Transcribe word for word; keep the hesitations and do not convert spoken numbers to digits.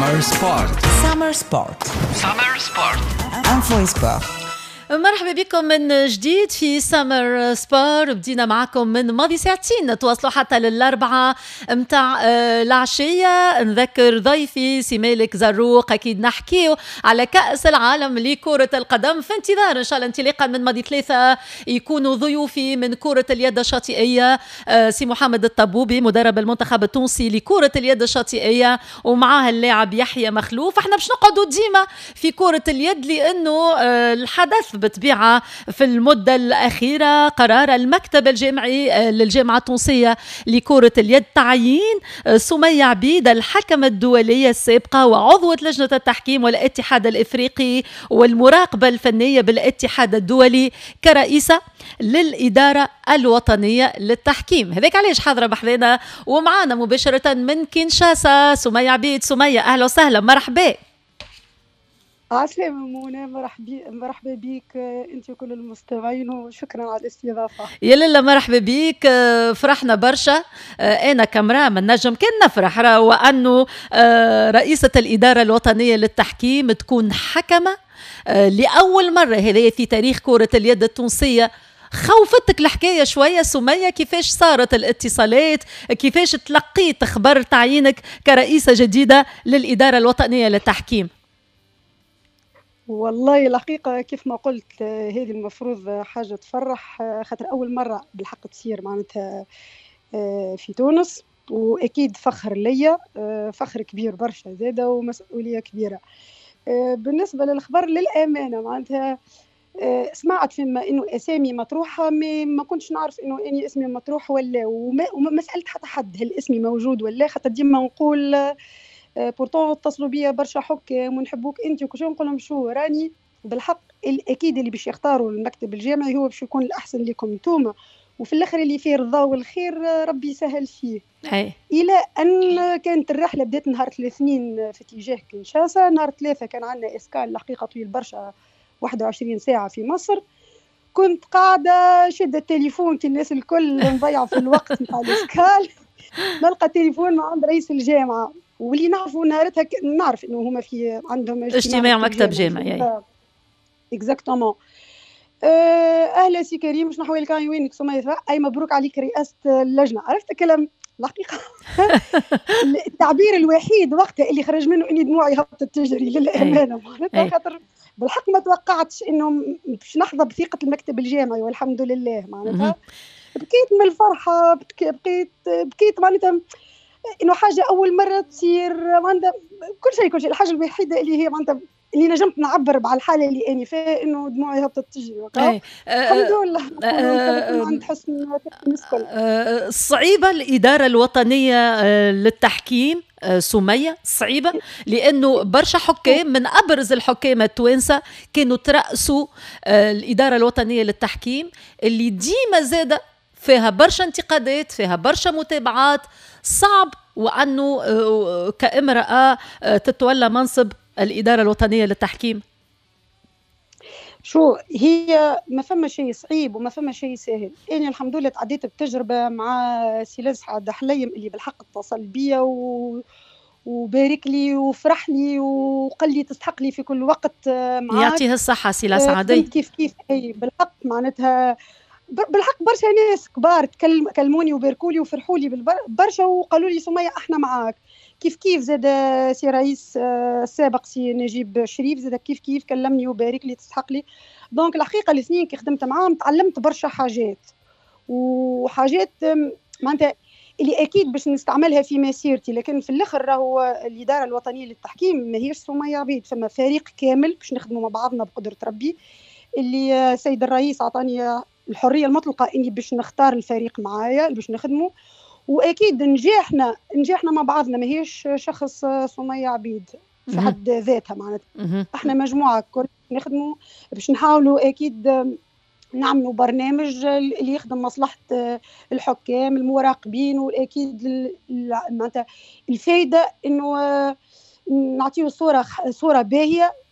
سمر سبورت. سمر سبورت. سمر سبورت. انفو سبورت. مرحبا بكم من جديد في سمر سبور. بدينا معكم من ماضي ساعتين، تواصلوا حتى للأربعة متاع العشية. نذكر ضيفي سي مالك زروق، أكيد نحكيه على كأس العالم لكرة القدم، في انتظار إن شاء الله انطلاقا من ماضي ثلاثة يكونوا ضيوفي من كرة اليد الشاطئية سي محمد الطبوبي مدرب المنتخب التونسي لكرة اليد الشاطئية، ومعاه اللاعب يحيى مخلوف. احنا باش نقعدوا ديما في كرة اليد لأنه الحدث بطبيعة في المدة الأخيرة قرار المكتب الجامعي للجامعة التونسية لكرة اليد تعيين سمية عبيد الحكمة الدولية السابقة وعضوة لجنة التحكيم والاتحاد الإفريقي والمراقبة الفنية بالاتحاد الدولي كرئيسة للإدارة الوطنية للتحكيم. هذاك علاش حاضرة بحذنا ومعانا مباشرة من كينشاسا سمية عبيد. سمية أهلا وسهلا، مرحبا. عسلامة منى، مرحبا مرحبا بيك انت وكل المستمعين، وشكرا على الاستضافه. يا لله مرحبا بيك، فرحنا برشا. انا كامرا من نجم كان نفرح وانه رئيسه الاداره الوطنيه للتحكيم تكون حكمه لاول مره، هذه في تاريخ كره اليد التونسيه. خوفتك الحكايه شويه سميه؟ كيفاش صارت الاتصالات؟ كيفاش تلقيت خبر تعيينك كرئيسه جديده للاداره الوطنيه للتحكيم؟ والله الحقيقة كيف ما قلت هذه المفروض حاجة تفرح، خاطر أول مرة بالحق تصير معناتها في تونس، وأكيد فخر ليا، فخر كبير برشا زادة ومسؤولية كبيرة. بالنسبة للخبر للأمانة معناتها سمعت فيما إنه أسامي مطروحة، ما كنتش نعرف إنه أني اسمي مطروح ولا، وما سألت حتى حد هل اسمي موجود ولا، خاطر ديما نقول بورتون اتصلوا بيا برشا حكام ونحبوك انت وكل شيء، نقول لهم شو راني بالحق الاكيد اللي باش يختاروا المكتب الجامعي هو باش يكون الاحسن لكم انتوما، وفي الاخر اللي فيه الرضا والخير ربي يسهل فيه. أي. الى ان كانت الرحله بدات نهار الاثنين في اتجاه كنشاسا، نهار ثلاثه كان عندنا اسكال الحقيقه طويل برشا واحد وعشرين ساعه في مصر. كنت قاعده شد التليفون كي الناس الكل نضيع في الوقت نتاع الاسكال، نلقى تليفون مع عند رئيس الجامعه، واللي نعرفوا نهارتها ك... نعرف انه هما في عندهم اجتماع مكتب جامعي. اكزاكتومون. اهلا سي كريم، شنو حوالك؟ وينك سمية؟ اي مبروك عليك رئاسه اللجنه. عرفت كلام الحقيقه التعبير الوحيد وقتها اللي خرج منه اني دموعي هبطت تجري للامانه، معناتها خاطر بالحق ما توقعتش انه باش نحظى بثقه المكتب الجامعي، والحمد لله معناتها بكيت من الفرحه، بكيت بكيت معناتها انه حاجه اول مره تصير معناتها كل شيء كل شيء. الحاجه الوحيده اللي هي معناتها اللي نجمت نعبر على الحاله اللي اني فيها انه دموعي هبطت تجري. الحمد لله عند حسن الكل. صعيبه الاداره الوطنيه للتحكيم سمية، صعيبة لأنه برشا حكام من أبرز الحكام التوانسة كانوا ترأسوا الإدارة الوطنية للتحكيم اللي ديما زادة فيها برشا انتقادات، فيها برشا متابعات. صعب وأنه كامرأة تتولى منصب الإدارة الوطنية للتحكيم. شو هي ما فما شيء صعيب وما فما شيء سهل. أنا الحمد لله تعديت بتجربة مع سي لزحة حليم اللي بالحق اتصل بيا و... وبارك لي وفرح لي وقال لي تستحق لي في كل وقت معاك. يعطيه الصحة سي لسعدي. كيف كيف أي بالحق معناتها بالحق برشا ناس كبار كلموني وباركولي وفرحوا لي برشا وقالوا لي سمية احنا معاك. كيف كيف زاد سي رئيس السابق سي نجيب شريف زاد كيف كيف كلمني وبارك لي تستحق لي. دونك الحقيقه الاثنين كي خدمت معاهم تعلمت برشا حاجات وحاجات معناتها اللي اكيد باش نستعملها في مسيرتي. لكن في الاخر راهو الاداره الوطنيه للتحكيم ماهيش سمية عبيد، فما فريق كامل باش نخدموا مع بعضنا بقدره ربي. اللي سيد الرئيس عطاني الحريه المطلقه اني باش نختار الفريق معايا باش نخدمه، واكيد نجاحنا نجاحنا مع بعضنا ماهيش شخص سمية عبيد في حد ذاتها معناتها. احنا مجموعه كل نخدموا باش نحاولوا اكيد نعملوا برنامج اللي يخدم مصلحه الحكام المراقبين، واكيد معناتها الفائده انه نعطيو صوره صوره باهيه